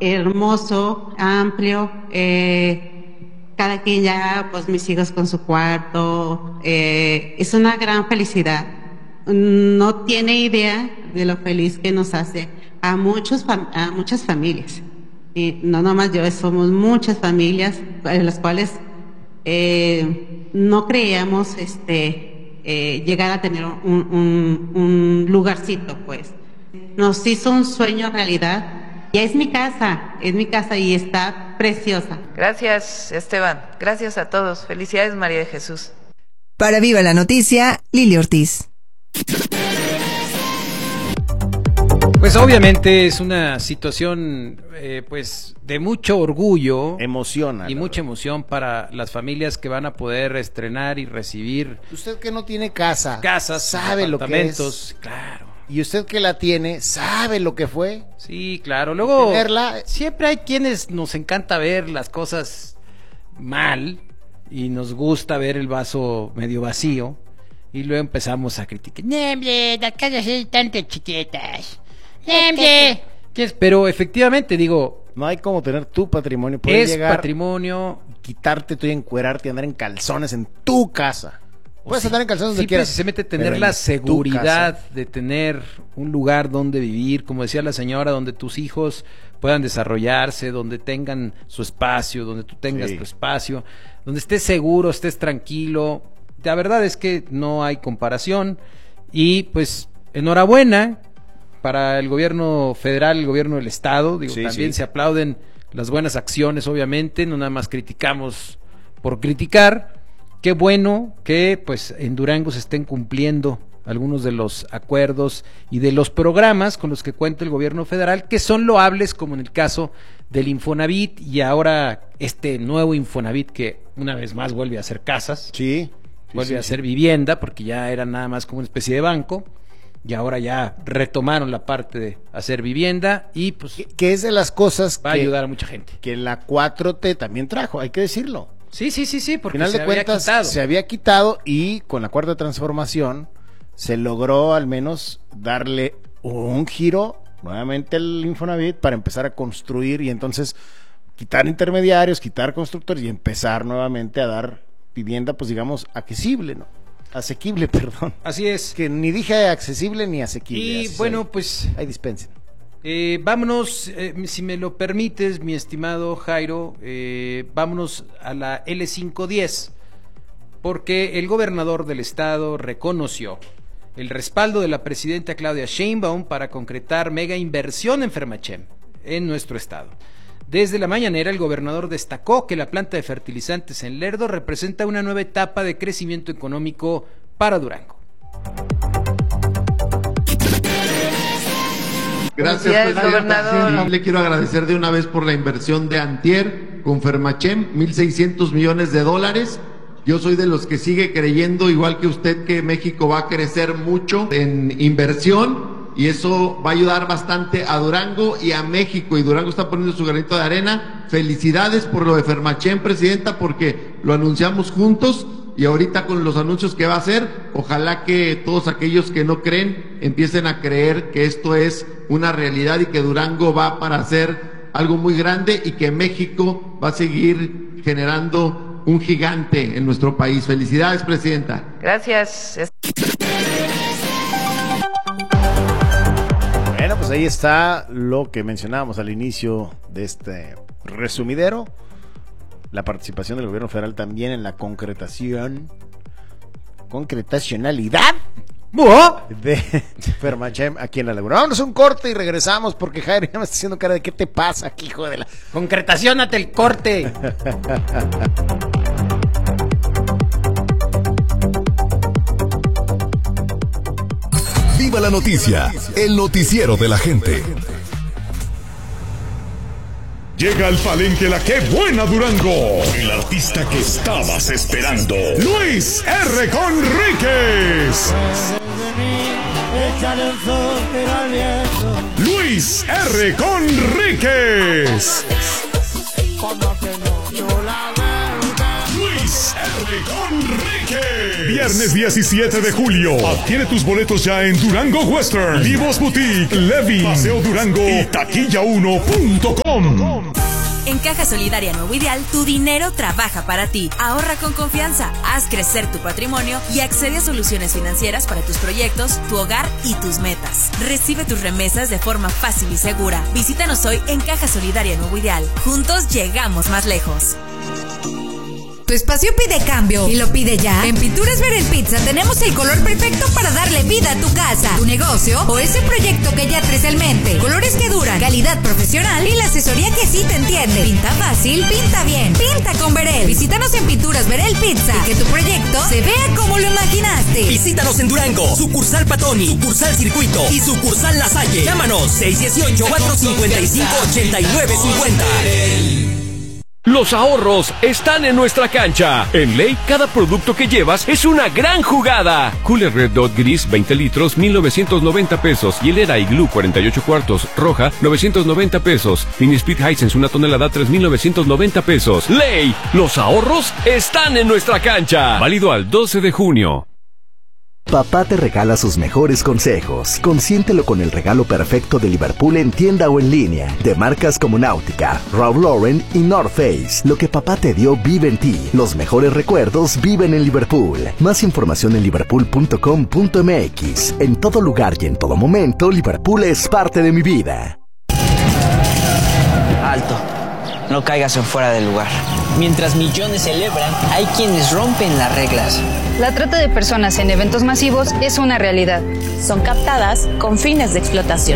hermoso, amplio, cada quien ya, pues mis hijos con su cuarto, es una gran felicidad. No tiene idea de lo feliz que nos hace a muchas familias. Y no nomás yo, somos muchas familias en las cuales no creíamos llegar a tener un lugarcito, pues. Nos hizo un sueño realidad. Ya es mi casa y está preciosa. Gracias, Esteban. Gracias a todos. Felicidades, María de Jesús. Para Viva la Noticia, Lili Ortiz. Pues obviamente es una situación pues de mucho orgullo, emociona y mucha emoción para las familias que van a poder estrenar y recibir. Usted que no tiene casas, sabe lo que es. Claro. Y usted que la tiene, sabe lo que fue. Sí, claro. Luego tenerla. Siempre hay quienes nos encanta ver las cosas mal y nos gusta ver el vaso medio vacío y luego empezamos a criticar. Las casas son tanto chiquitas. Pero efectivamente, digo, no hay como tener tu patrimonio. Poder es llegar, patrimonio. Quitarte tú y encuerarte y andar en calzones en tu casa. Puedes andar en calzones donde quieras. Precisamente tener la seguridad de tener un lugar donde vivir, como decía la señora, donde tus hijos puedan desarrollarse, donde tengan su espacio, donde tú tengas tu espacio, donde estés seguro, estés tranquilo. La verdad es que no hay comparación y pues enhorabuena para el gobierno federal, el gobierno del estado. Digo, también se aplauden las buenas acciones, obviamente, no nada más criticamos por criticar. Qué bueno que pues en Durango se estén cumpliendo algunos de los acuerdos y de los programas con los que cuenta el gobierno federal, que son loables, como en el caso del Infonavit y ahora este nuevo Infonavit que una vez más vuelve a hacer casas, vuelve a hacer vivienda, porque ya era nada más como una especie de banco. Y ahora ya retomaron la parte de hacer vivienda y pues que es de las cosas va a ayudar a mucha gente. Que la 4T también trajo, hay que decirlo. Sí, porque al final de cuentas se había quitado y con la cuarta transformación se logró al menos darle un giro nuevamente al Infonavit para empezar a construir y entonces quitar intermediarios, quitar constructores y empezar nuevamente a dar vivienda, pues digamos, asequible, perdón. Así es. Que ni dije accesible ni asequible. Y bueno, pues ahí dispensen. Vámonos, si me lo permites, mi estimado Jairo, vámonos a la L510, porque el gobernador del estado reconoció el respaldo de la presidenta Claudia Sheinbaum para concretar mega inversión en Fermachem, en nuestro estado. Desde la mañanera, el gobernador destacó que la planta de fertilizantes en Lerdo representa una nueva etapa de crecimiento económico para Durango. Gracias, gobernador. Le quiero agradecer de una vez por la inversión de antier con Fermachem, $1,600 millones. Yo soy de los que sigue creyendo, igual que usted, que México va a crecer mucho en inversión y eso va a ayudar bastante a Durango y a México, y Durango está poniendo su granito de arena. Felicidades por lo de Fermachem, presidenta, porque lo anunciamos juntos y ahorita con los anuncios que va a hacer, ojalá que todos aquellos que no creen empiecen a creer que esto es una realidad y que Durango va para hacer algo muy grande y que México va a seguir generando un gigante en nuestro país. Felicidades, presidenta. Gracias. Bueno, pues ahí está lo que mencionábamos al inicio de este resumidero. La participación del gobierno federal también en la concretacionalidad de Fermachem aquí en la Laguna. Vámonos a un corte y regresamos porque Jairo ya me está haciendo cara de ¿qué te pasa aquí, hijo de la...? Concretaciónate el corte. Viva la noticia, el noticiero de la gente. Llega al palenque la que buena Durango. El artista que estabas esperando. Luis R. Conríquez. Luis R. Conríquez. Luis R. Conríquez. Viernes 17 de julio. Adquiere tus boletos ya en Durango Western, Vivos Boutique, Levin, Paseo Durango y taquilla1.com. En Caja Solidaria Nuevo Ideal, tu dinero trabaja para ti. Ahorra con confianza, haz crecer tu patrimonio y accede a soluciones financieras para tus proyectos, tu hogar y tus metas. Recibe tus remesas de forma fácil y segura. Visítanos hoy en Caja Solidaria Nuevo Ideal. Juntos llegamos más lejos. Tu espacio pide cambio y lo pide ya. En Pinturas Verel Pizza tenemos el color perfecto para darle vida a tu casa, tu negocio o ese proyecto que ya traes en mente. Colores que duran, calidad profesional y la asesoría que sí te entiende. Pinta fácil, pinta bien, pinta con Verel. Visítanos en Pinturas Verel Pizza y que tu proyecto se vea como lo imaginaste. Visítanos en Durango, sucursal Patoni, sucursal Circuito y sucursal La Salle. Llámanos 618-455-8950. Los ahorros están en nuestra cancha. En Ley, cada producto que llevas es una gran jugada. Cooler Red Dot Gris 20 litros, 1,990 pesos. Hielera Igloo 48 cuartos, roja, 990 pesos. Mini Split Hisense 1 tonelada, 3,990 pesos. Ley, los ahorros están en nuestra cancha. Válido al 12 de junio. Papá te regala sus mejores consejos. Consiéntelo con el regalo perfecto de Liverpool en tienda o en línea. De marcas como Náutica, Ralph Lauren y North Face. Lo que papá te dio vive en ti. Los mejores recuerdos viven en Liverpool. Más información en liverpool.com.mx. En todo lugar y en todo momento, Liverpool es parte de mi vida. Alto. No caigas en fuera del lugar. Mientras millones celebran, hay quienes rompen las reglas. La trata de personas en eventos masivos es una realidad. Son captadas con fines de explotación.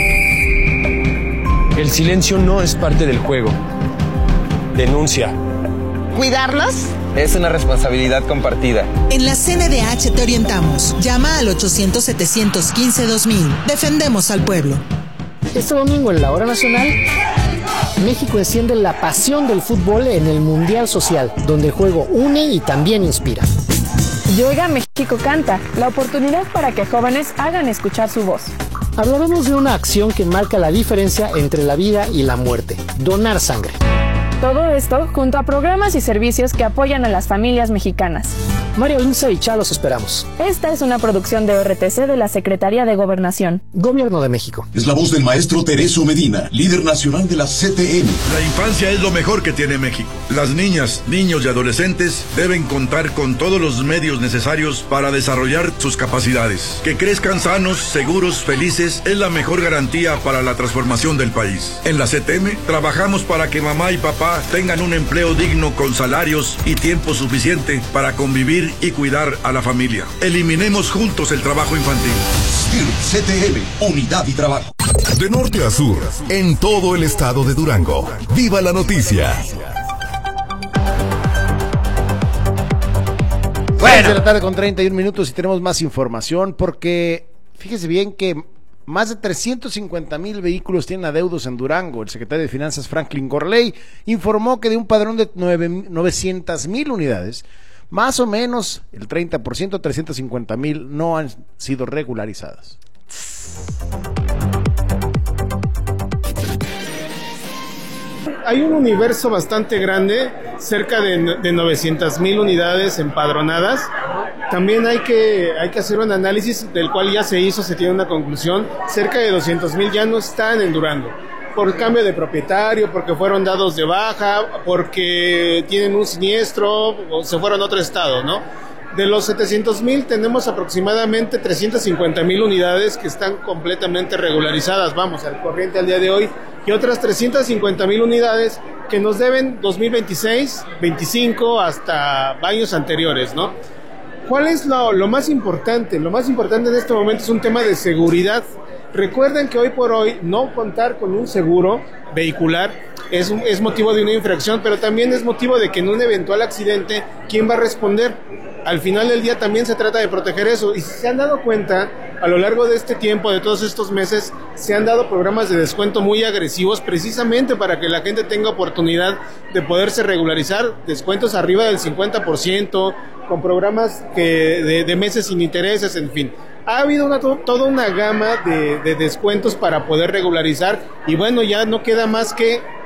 El silencio no es parte del juego. Denuncia. ¿Cuidarlos? Es una responsabilidad compartida. En la CNDH te orientamos. Llama al 800-715-2000. Defendemos al pueblo. Este domingo en la Hora Nacional, México enciende la pasión del fútbol en el Mundial Social, donde el juego une y también inspira. Llega México Canta, la oportunidad para que jóvenes hagan escuchar su voz. Hablaremos de una acción que marca la diferencia entre la vida y la muerte: donar sangre. Todo esto junto a programas y servicios que apoyan a las familias mexicanas. María Luisa y Chá los esperamos. Esta es una producción de RTC de la Secretaría de Gobernación. Gobierno de México. Es la voz del maestro Tereso Medina, líder nacional de la CTM. La infancia es lo mejor que tiene México. Las niñas, niños y adolescentes deben contar con todos los medios necesarios para desarrollar sus capacidades. Que crezcan sanos, seguros, felices es la mejor garantía para la transformación del país. En la CTM trabajamos para que mamá y papá tengan un empleo digno con salarios y tiempo suficiente para convivir y cuidar a la familia. Eliminemos juntos el trabajo infantil. CTM, unidad y trabajo. De norte a sur, en todo el estado de Durango. ¡Viva la noticia! Bueno, de la tarde con 31 minutos y tenemos más información porque fíjese bien que más de 350,000 vehículos tienen adeudos en Durango. El secretario de Finanzas, Franklin Gorley, informó que de un padrón de 900,000 unidades, más o menos el 30%, 350,000, no han sido regularizadas. Hay un universo bastante grande, cerca de 900,000 unidades empadronadas. También hay que hacer un análisis del cual ya se hizo, se tiene una conclusión. Cerca de 200,000 ya no están en Durango, por cambio de propietario, porque fueron dados de baja, porque tienen un siniestro o se fueron a otro estado, ¿no? De los 700,000 tenemos aproximadamente 350,000 unidades que están completamente regularizadas, vamos, al corriente al día de hoy, y otras 350,000 unidades que nos deben 2026, 25 hasta años anteriores, ¿no? ¿Cuál es lo más importante? Lo más importante en este momento es un tema de seguridad. Recuerden que hoy por hoy no contar con un seguro vehicular es motivo de una infracción, pero también es motivo de que en un eventual accidente, ¿quién va a responder? Al final del día también se trata de proteger eso. Y si se han dado cuenta, a lo largo de este tiempo, de todos estos meses, se han dado programas de descuento muy agresivos precisamente para que la gente tenga oportunidad de poderse regularizar, descuentos arriba del 50%, con programas de meses sin intereses, en fin. Ha habido toda una gama de descuentos para poder regularizar y bueno, ya no queda más que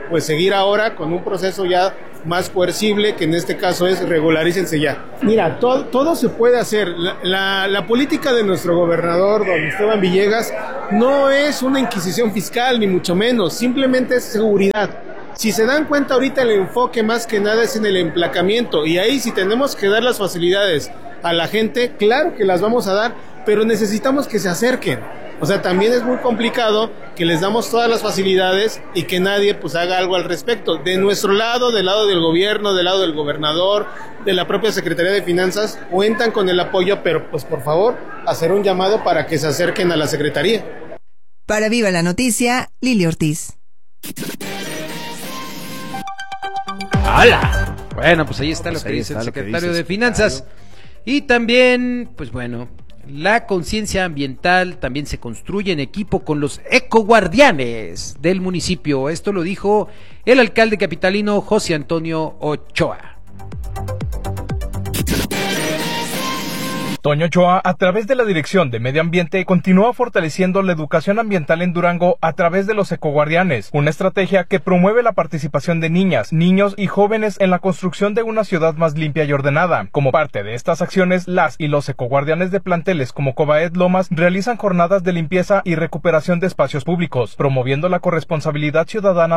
pues seguir ahora con un proceso ya más coercible, que en este caso es regularícense ya. Mira, todo se puede hacer. La política de nuestro gobernador, don Esteban Villegas, no es una inquisición fiscal, ni mucho menos, simplemente es seguridad. Si se dan cuenta ahorita, el enfoque más que nada es en el emplacamiento, y ahí si tenemos que dar las facilidades a la gente, claro que las vamos a dar, pero necesitamos que se acerquen. O sea, también es muy complicado que les damos todas las facilidades y que nadie pues haga algo al respecto. De nuestro lado, del lado del gobierno, del lado del gobernador, de la propia Secretaría de Finanzas, cuentan con el apoyo, pero pues por favor, hacer un llamado para que se acerquen a la Secretaría. Para Viva la Noticia, Lili Ortiz. ¡Hala! Bueno, pues ahí está lo que dice el secretario de Finanzas. Y también, pues bueno, la conciencia ambiental también se construye en equipo con los ecoguardianes del municipio. Esto lo dijo el alcalde capitalino José Antonio Ochoa. Toño Ochoa, a través de la Dirección de Medio Ambiente, continúa fortaleciendo la educación ambiental en Durango a través de los ecoguardianes, una estrategia que promueve la participación de niñas, niños y jóvenes en la construcción de una ciudad más limpia y ordenada. Como parte de estas acciones, las y los ecoguardianes de planteles como Cobaed Lomas realizan jornadas de limpieza y recuperación de espacios públicos, promoviendo la corresponsabilidad ciudadana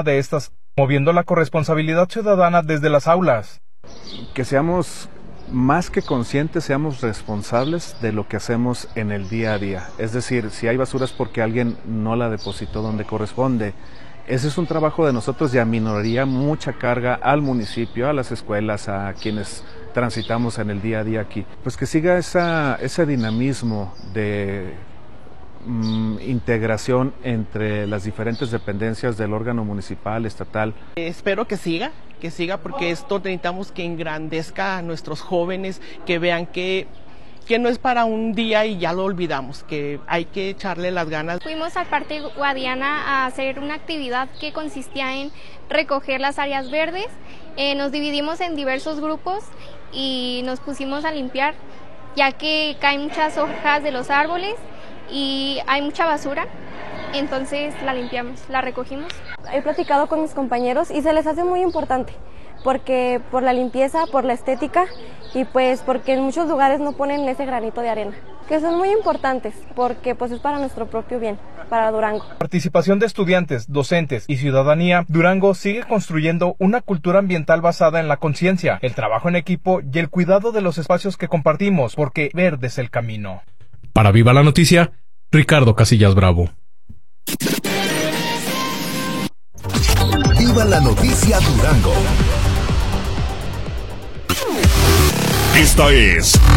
desde las aulas. Que seamos más que conscientes, seamos responsables de lo que hacemos en el día a día. Es decir, si hay basura es porque alguien no la depositó donde corresponde. Ese es un trabajo de nosotros y aminoraría mucha carga al municipio, a las escuelas, a quienes transitamos en el día a día aquí. Pues que siga ese dinamismo de integración entre las diferentes dependencias del órgano municipal, estatal. Espero que siga porque esto necesitamos que engrandezca a nuestros jóvenes, que vean que no es para un día y ya lo olvidamos, que hay que echarle las ganas. Fuimos al Parque Guadiana a hacer una actividad que consistía en recoger las áreas verdes. Nos dividimos en diversos grupos y nos pusimos a limpiar, ya que caen muchas hojas de los árboles y hay mucha basura, entonces la limpiamos, la recogimos. He platicado con mis compañeros y se les hace muy importante, porque por la limpieza, por la estética y pues porque en muchos lugares no ponen ese granito de arena, que son muy importantes porque pues es para nuestro propio bien, para Durango. Participación de estudiantes, docentes y ciudadanía, Durango sigue construyendo una cultura ambiental basada en la conciencia, el trabajo en equipo y el cuidado de los espacios que compartimos, porque verde es el camino. Para Viva la Noticia, Ricardo Casillas Bravo. Viva la Noticia Durango. Esta es